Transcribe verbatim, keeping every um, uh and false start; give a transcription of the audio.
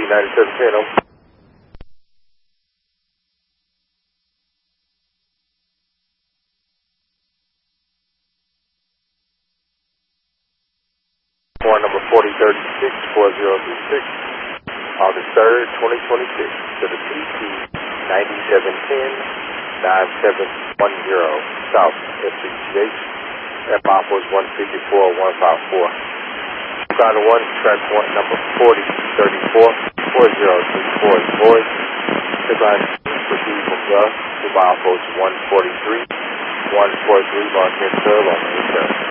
ninety-seven ten, over. Warrant number forty thirty-six, four zero three six, August third, twenty twenty-six, to the P T ninety-seven ten, nine seven one zero, South S C G H, F I was one fifty-four, one fifty-four. China one, track warrant number forty thirty-four, four zero three four is void. Headline proceed from Gus to Milepost one forty-three, one forty-three, Mark Hill on the return.